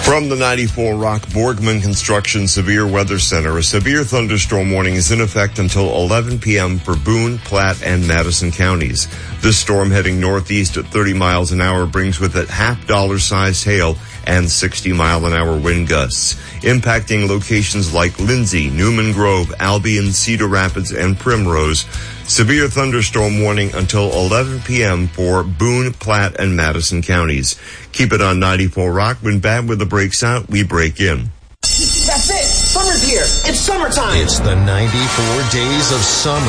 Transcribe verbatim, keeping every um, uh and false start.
From the ninety-four Rock Borgman Construction Severe Weather Center, a severe thunderstorm warning is in effect until eleven p.m. for Boone, Platte, and Madison counties. This storm heading northeast at thirty miles an hour brings with it half dollar sized hail and sixty mile an hour wind gusts, impacting locations like Lindsay, Newman Grove, Albion, Cedar Rapids, and Primrose. Severe thunderstorm warning until eleven p.m. for Boone, Platte, and Madison counties. Keep it on ninety-four Rock. When bad weather breaks out, we break in. That's it. Summer's here. It's summertime. It's the ninety-four days of summer.